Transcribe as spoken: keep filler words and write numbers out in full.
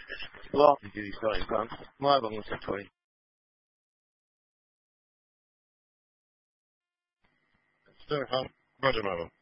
Well, did you still income? Mga bang sa toy? Sir, how? Roger, Mama.